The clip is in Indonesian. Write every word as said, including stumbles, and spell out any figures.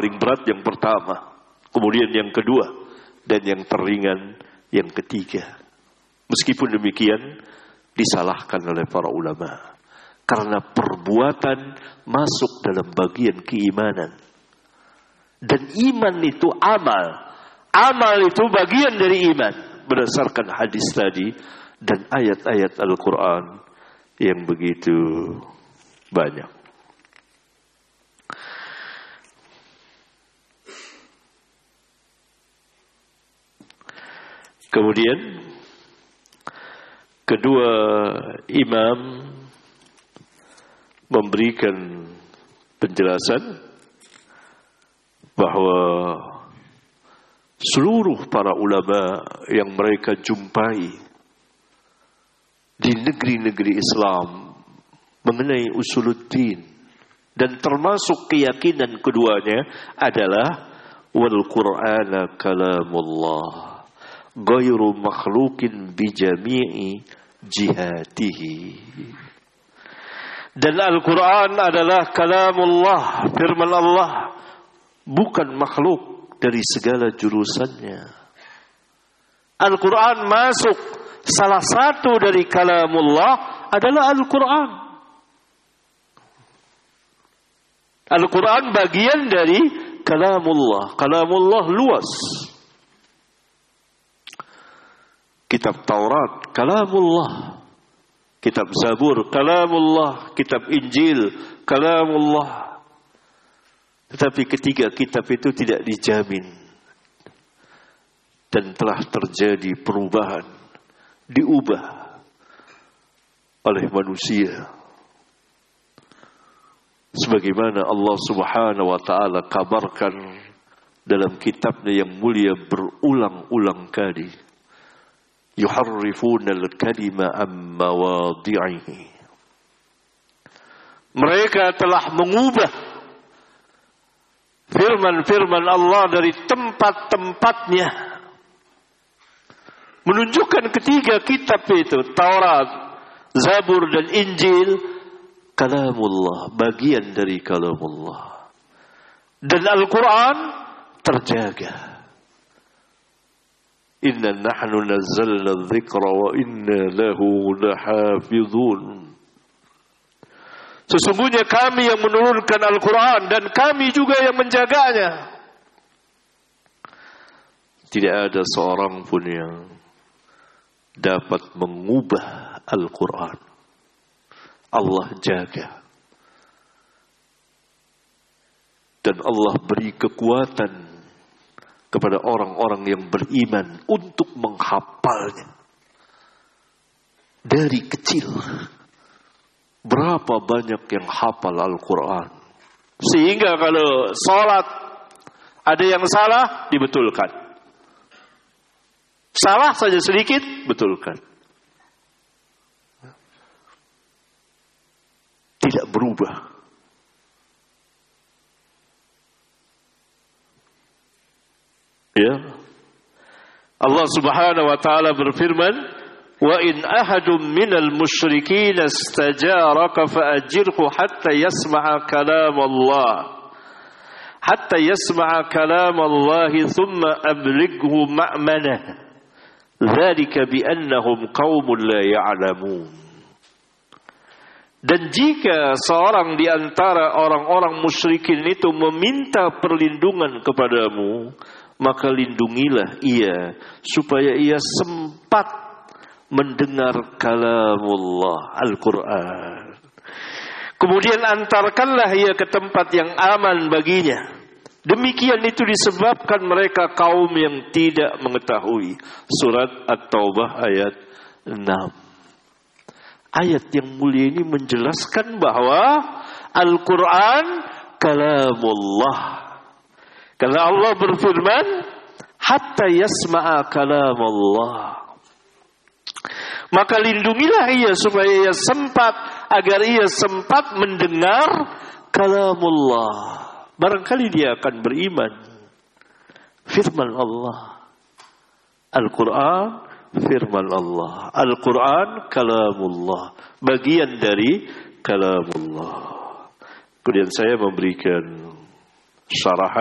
paling berat yang pertama, kemudian yang kedua, dan yang teringan yang ketiga. Meskipun demikian, disalahkan oleh para ulama. Karena perbuatan masuk dalam bagian keimanan. Dan iman itu amal. Amal itu bagian dari iman. Berdasarkan hadis tadi dan ayat-ayat Al-Quran yang begitu banyak. Kemudian kedua imam memberikan penjelasan bahwa seluruh para ulama yang mereka jumpai di negeri-negeri Islam mengenai usuluddin, dan termasuk keyakinan keduanya adalah wal Qur'ana kalamullah ghairu makhluqin bi jami'i jihatihi. Dan Al-Quran adalah kalamullah, firman Allah, bukan makhluk dari segala jurusannya. Al-Quran masuk, salah satu dari kalamullah adalah Al-Quran. Al-Quran bagian dari kalamullah. Kalamullah luas. Kitab Taurat, kalamullah. Kitab Zabur, kalamullah. Kitab Injil, kalamullah. Tetapi ketiga kitab itu tidak dijamin. Dan telah terjadi perubahan. Diubah oleh manusia. Sebagaimana Allah subhanahu wa ta'ala kabarkan dalam kitabnya yang mulia berulang-ulang kali. Yuharrifuna al-kalima am mawadhi'ihi. Mereka telah mengubah firman-firman Allah dari tempat-tempatnya. Menunjukkan ketiga kitab itu, Taurat, Zabur dan Injil, kalamullah, bagian dari kalamullah. Dan Al-Quran terjaga. Inna nahnu nazzalna dzikra wa inna lahu lahafizun. Sesungguhnya kami yang menurunkan Al-Quran dan kami juga yang menjaganya. Tidak ada seorang pun yang dapat mengubah Al-Quran. Allah jaga. Dan Allah beri kekuatan kepada orang-orang yang beriman untuk menghafalnya. Dari kecil. Berapa banyak yang hafal Al-Quran. Sehingga kalau sholat ada yang salah, dibetulkan. Salah saja sedikit, betulkan. Tidak berubah. Ya. Allah Subhanahu wa taala berfirman, "Wa in ahadun minal musyrikin istajaraka fa'ajirhu hatta yasma'a kalam Allah. Hatta yasma'a kalam Allah thumma ablighu ma'manah. Dzalika bi annahum qaumun la ya'lamun." Dan jika seorang di antara orang-orang musyrikin itu meminta perlindungan kepadamu, maka lindungilah ia supaya ia sempat mendengar kalamullah, Al-Quran. Kemudian antarkanlah ia ke tempat yang aman baginya. Demikian itu disebabkan mereka kaum yang tidak mengetahui. Surat At-Taubah ayat enam. Ayat yang mulia ini menjelaskan bahwa Al-Quran kalamullah. Karena Allah berfirman, hatta yasma'a kalam Allah. Maka lindungilah ia supaya ia sempat, agar ia sempat mendengar kalamullah. Barangkali dia akan beriman. Firman Allah. Al-Quran, firman Allah. Al-Quran, kalamullah. Bagian dari kalamullah. Kemudian saya memberikan syarahan